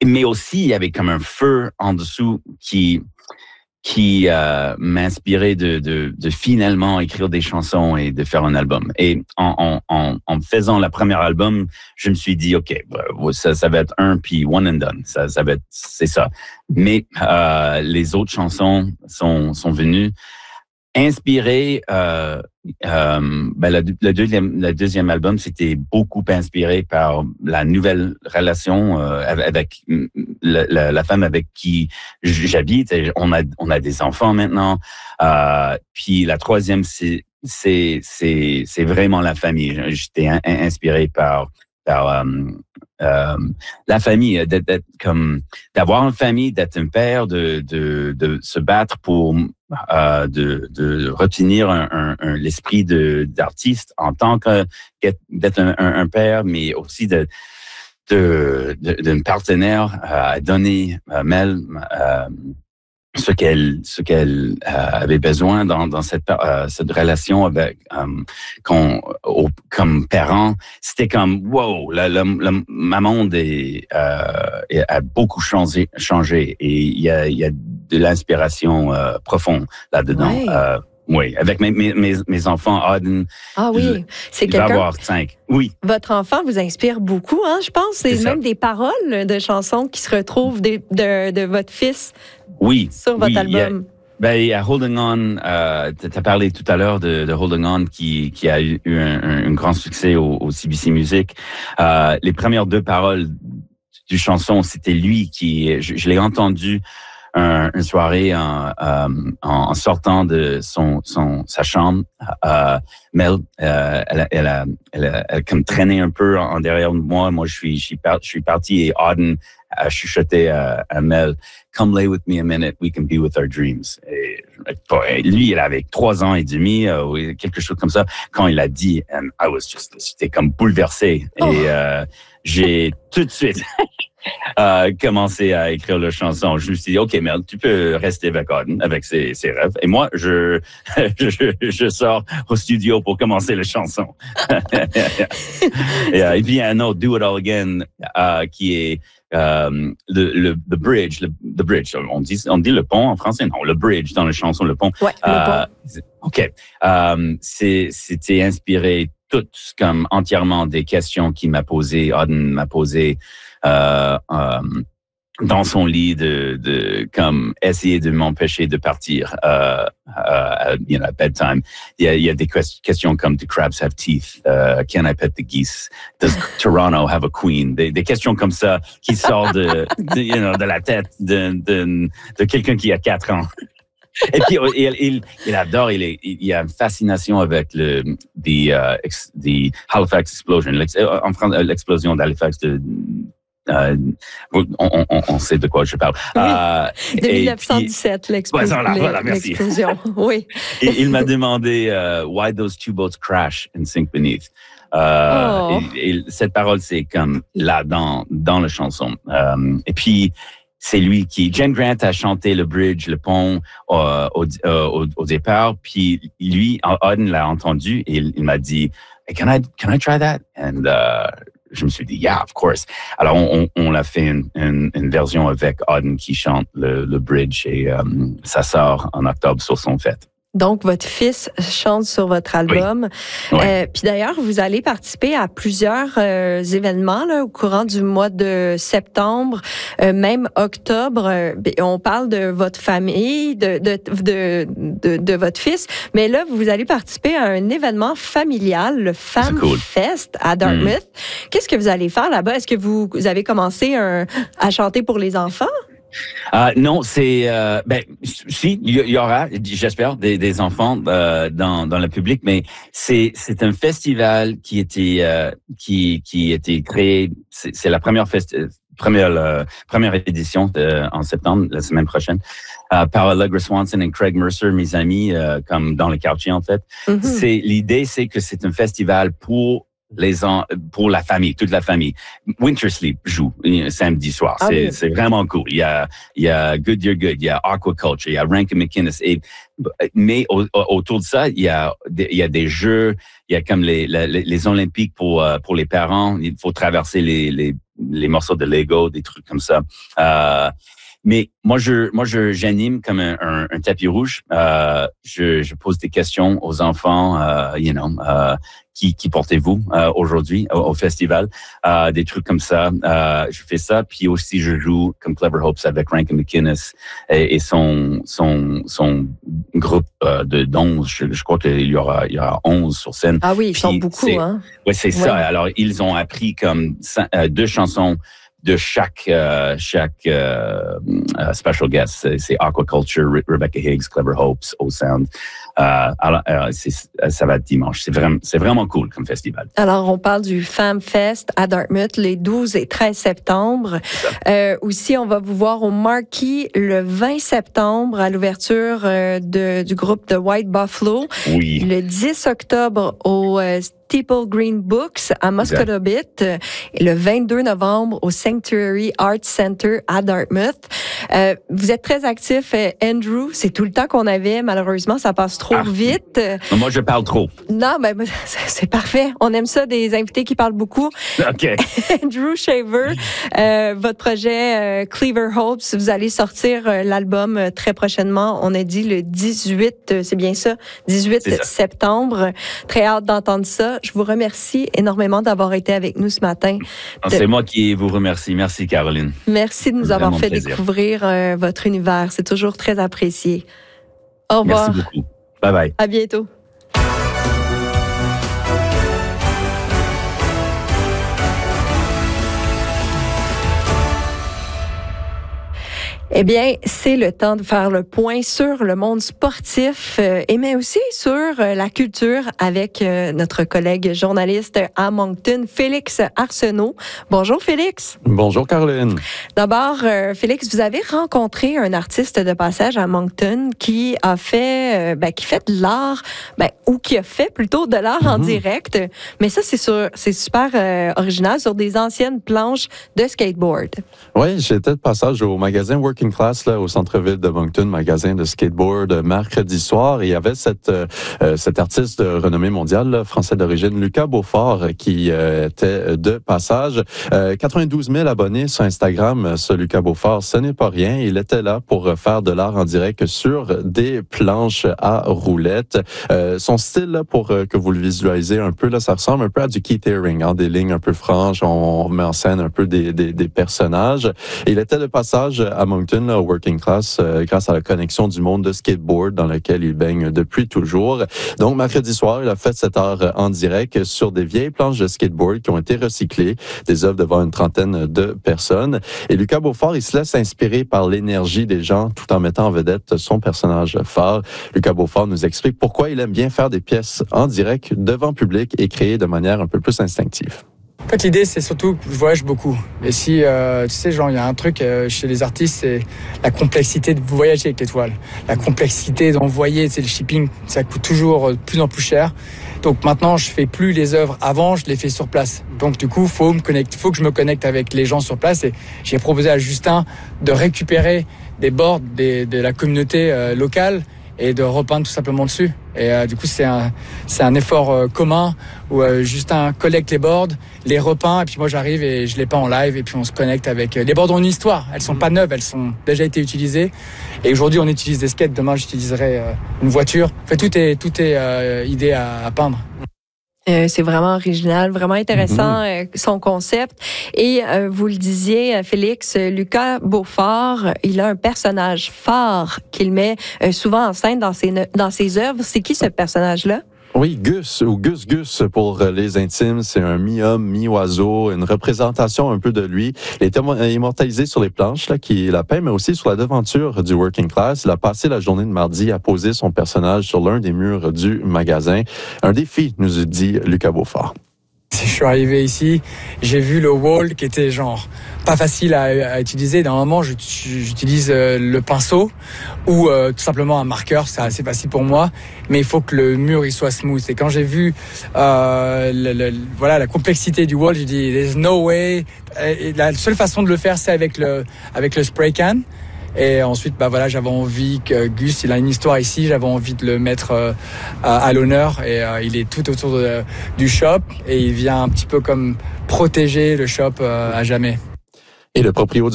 mais aussi, il y avait comme un feu en dessous qui m'a inspiré de finalement écrire des chansons et de faire un album. Et en faisant le premier album, je me suis dit, OK, ça va être un, puis one and done. Ça va être, c'est ça. Mais les autres chansons sont venues inspiré, le deuxième album, c'était beaucoup inspiré par la nouvelle relation avec la femme avec qui j'habite. On a des enfants maintenant. Puis la troisième, c'est vraiment la famille. J'étais inspiré par la famille, d'avoir une famille, d'être un père, de se battre pour de retenir l'esprit d'artiste en tant que d'être un père, mais aussi d'un partenaire à donner Mel ce qu'elle avait besoin dans cette relation avec comme parent. C'était comme wow, ma monde a beaucoup changé et il y a de l'inspiration profonde là-dedans. Ouais. Oui, avec mes enfants, Auden. Ah oui, c'est quelqu'un. Il va avoir 5. Oui. Votre enfant vous inspire beaucoup, hein, je pense. C'est même des paroles de chansons qui se retrouvent de votre fils. Oui. Sur votre album. Il y a Holding On. Tu as parlé tout à l'heure de Holding On qui a eu un grand succès au CBC Music. Les premières 2 paroles du chanson, c'était lui je l'ai entendu une soirée en sortant de sa chambre. Mel, elle a comme traîné un peu en derrière de moi. Moi, je suis parti et Auden a chuchoté à Mel, "Come lay with me a minute, we can be with our dreams." Et lui, il avait 3 ans et demi, ou quelque chose comme ça. Quand il a dit, j'étais comme bouleversé. Oh. Et j'ai tout de suite commencé à écrire la chanson. Je me suis dit, OK, Mel, tu peux rester avec Auden, avec ses rêves. Et moi, je sors au studio pour commencer la chanson. Et puis, il y a un autre, Do It All Again, qui est the bridge. The bridge. On dit le pont en français? Non, le bridge dans la chanson, le pont. Ouais, le pont. OK. C'était inspiré tout comme entièrement des questions qu'il m'a posées, Auden m'a posées dans son lit de comme essayer de m'empêcher de partir at bedtime. Il y a des questions comme "Do crabs have teeth? Can I pet the geese? Does Toronto have a queen?" Des questions comme ça qui sortent de la tête de quelqu'un qui a 4 ans. Et puis il adore, il y a une fascination avec the Halifax explosion, en France l'explosion d'Halifax on sait de quoi je parle. Oui, de 1917, l'explosion. Oui. Et il m'a demandé "Why those 2 boats crash and sink beneath?" Et cette parole, c'est comme là dans la chanson. Et puis c'est lui Jen Grant a chanté le bridge, le pont au départ, puis lui, Auden l'a entendu et il m'a dit "Can I try that?" And je me suis dit, yeah, of course. Alors, on l'a fait une version avec Auden qui chante le bridge et ça sort en octobre sur son fête. Donc, votre fils chante sur votre album. Oui. Puis d'ailleurs, vous allez participer à plusieurs événements là, au courant du mois de septembre, même octobre. On parle de votre famille, de votre fils. Mais là, vous allez participer à un événement familial, le Fam Fest à Dartmouth. Qu'est-ce que vous allez faire là-bas? Est-ce que vous avez commencé à chanter pour les enfants? Non, c'est si il y aura, j'espère, des enfants dans le public, mais c'est un festival qui était créé. C'est la première édition en septembre, la semaine prochaine, par Allegra Swanson et Craig Mercer, mes amis, comme dans le quartier en fait. Mm-hmm. L'idée, c'est que c'est un festival pour la famille, toute la famille. Winter Sleep joue samedi soir. C'est vraiment cool. Il y a Good Year Good, il y a Aquaculture, il y a Rankin McInnes. Mais autour de ça, il y a des jeux, il y a comme les Olympiques pour les parents. Il faut traverser les morceaux de Lego, des trucs comme ça. Mais moi, j'anime comme un tapis rouge. Je pose des questions aux enfants, qui portez-vous aujourd'hui au festival, des trucs comme ça. Je fais ça, puis aussi je joue comme Clever Hopes avec Rankin McInnes et son groupe de 11. Je crois qu'il y aura 11 sur scène. Ah oui, ils sont beaucoup, hein. Ouais, c'est ça. Alors ils ont appris comme 2 chansons de chaque special guest. C'est Aquaculture, Rebecca Higgs, Clever Hopes, O-Sound. Alors, ça va être dimanche. C'est vraiment cool comme festival. Alors, on parle du Femme Fest à Dartmouth les 12 et 13 septembre. Aussi, on va vous voir au Marquee le 20 septembre à l'ouverture du groupe The White Buffalo. Oui. Le 10 octobre au Steeple Green Books à Muscatobit et le 22 novembre au Sanctuary Arts Center à Dartmouth. Vous êtes très actif, Andrew. C'est tout le temps qu'on avait. Malheureusement, ça passe trop vite. Moi, je parle trop. Non, mais c'est parfait. On aime ça, des invités qui parlent beaucoup. OK. Andrew Shaver, votre projet Clever Hopes, vous allez sortir l'album très prochainement. On a dit le 18, c'est bien ça, 18 septembre. Très hâte d'entendre ça. Je vous remercie énormément d'avoir été avec nous ce matin. C'est moi qui vous remercie. Merci, Caroline. Merci de nous avoir fait découvrir votre univers. C'est toujours très apprécié. Au revoir. Merci beaucoup. Bye bye. À bientôt. Eh bien, c'est le temps de faire le point sur le monde sportif, mais aussi sur la culture avec notre collègue journaliste à Moncton, Félix Arsenault. Bonjour, Félix. Bonjour, Caroline. D'abord, Félix, vous avez rencontré un artiste de passage à Moncton qui a fait, qui fait de l'art, ou qui a fait plutôt de l'art en direct. Mais ça, c'est super original sur des anciennes planches de skateboard. Oui, j'étais de passage au magasin Working Class là, au centre-ville de Moncton, magasin de skateboard, mercredi soir. Et il y avait cet artiste de renommée mondiale, là, français d'origine, Lucas Beaufort, qui était de passage. 92 000 abonnés sur Instagram, ce Lucas Beaufort, ce n'est pas rien. Il était là pour faire de l'art en direct sur des planches à roulettes. Son style, là, pour que vous le visualisez un peu, là, ça ressemble un peu à du Keith Haring, hein, des lignes un peu franches, on met en scène un peu des personnages. Et il était de passage à Moncton, là, au Working Class, grâce à la connexion du monde de skateboard dans lequel il baigne depuis toujours. Donc, mercredi soir, il a fait cet art en direct sur des vieilles planches de skateboard qui ont été recyclées, des œuvres devant une trentaine de personnes. Et Lucas Beaufort, il se laisse inspirer par l'énergie des gens tout en mettant en vedette son personnage phare. Lucas Beaufort nous explique pourquoi il aime bien faire des pièces en direct devant public et créer de manière un peu plus instinctive. En fait, l'idée, c'est surtout que je voyage beaucoup. Et si, tu sais, genre, il y a un truc chez les artistes, c'est la complexité de voyager avec l'étoile. La complexité d'envoyer, tu sais, le shipping, ça coûte toujours de plus en plus cher. Donc maintenant, je fais plus les œuvres avant, je les fais sur place. Donc du coup, faut que je me connecte avec les gens sur place. Et j'ai proposé à Justin de récupérer des boards de la communauté locale et de repeindre tout simplement dessus. Et du coup, c'est un effort commun où Justin collecte les boards, les repeint, et puis moi j'arrive et je les peins en live, et puis on se connecte avec... Les boards ont une histoire, elles sont pas neuves, elles sont déjà été utilisées. Et aujourd'hui, on utilise des skates, demain j'utiliserai une voiture. En fait, tout est idée à peindre. C'est vraiment original, vraiment intéressant son concept. Et vous le disiez, Félix, Lucas Beaufort, il a un personnage phare qu'il met souvent en scène dans ses œuvres. C'est qui ce personnage-là? Oui, Gus, ou Gus Gus pour les intimes, c'est un mi-homme, mi-oiseau, une représentation un peu de lui. Il est immortalisé sur les planches là, qu'il a peint, mais aussi sur la devanture du Working Class. Il a passé la journée de mardi à poser son personnage sur l'un des murs du magasin. Un défi, nous dit Lucas Beaufort. Je suis arrivé ici, j'ai vu le wall qui était genre pas facile à utiliser. Normalement, j'utilise le pinceau ou tout simplement un marqueur, c'est assez facile pour moi. Mais il faut que le mur il soit smooth. Et quand j'ai vu la complexité du wall, j'ai dit there's no way. Et la seule façon de le faire, c'est avec le spray can. Et ensuite, voilà, j'avais envie que Gus, il a une histoire ici, j'avais envie de le mettre à l'honneur. Et il est tout autour du shop et il vient un petit peu comme protéger le shop à jamais. Et le proprio